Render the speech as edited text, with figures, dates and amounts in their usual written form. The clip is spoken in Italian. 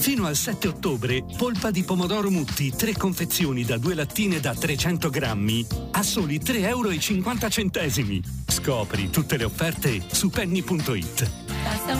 Fino al 7 ottobre, polpa di pomodoro Mutti, 3 confezioni da 2 lattine da 300 grammi, a soli 3,50 euro. Scopri tutte le offerte su penny.it.